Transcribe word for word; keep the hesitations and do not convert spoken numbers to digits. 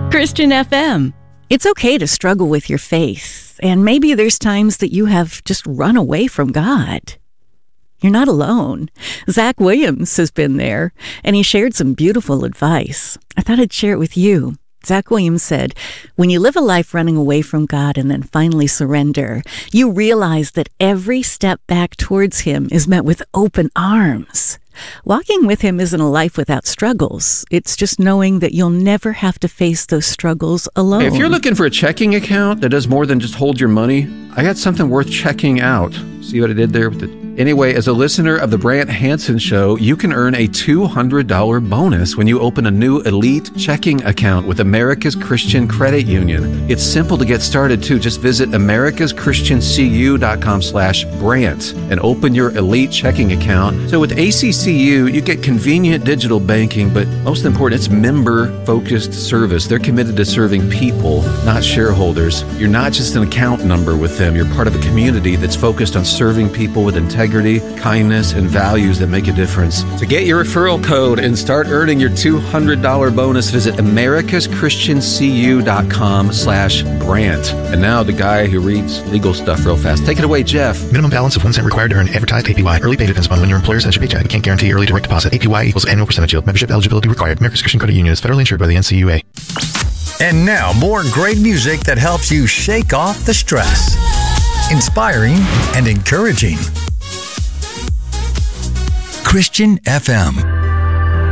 Christian F M. It's okay to struggle with your faith, and maybe there's times that you have just run away from God. You're not alone. Zach Williams has been there, and he shared some beautiful advice. I thought I'd share it with you. Zach Williams said, when you live a life running away from God and then finally surrender, you realize that every step back towards Him is met with open arms. Walking with Him isn't a life without struggles. It's just knowing that you'll never have to face those struggles alone. Hey, if you're looking for a checking account that does more than just hold your money, I got something worth checking out. See what I did there with it? Anyway, as a listener of the Brant Hansen Show, you can earn a two hundred dollars bonus when you open a new Elite checking account with America's Christian Credit Union. It's simple to get started, too. Just visit americaschristiancu.com slash Brant and open your Elite checking account. So with A C C U, you get convenient digital banking, but most important, it's member-focused service. They're committed to serving people, not shareholders. You're not just an account number with them. You're part of a community that's focused on serving people with integrity, kindness, and values that make a difference. To get your referral code and start earning your two hundred dollars bonus, visit americaschristiancu.com slash Brant. And now the guy who reads legal stuff real fast. Take it away, Jeff. Minimum balance of one cent required to earn advertised A P Y. Early pay depends upon when your employer sends your paycheck. Can't guarantee early direct deposit. A P Y equals annual percentage yield. Membership eligibility required. America's Christian Credit Union is federally insured by the N C U A. And now, more great music that helps you shake off the stress. Inspiring and encouraging. Christian F M.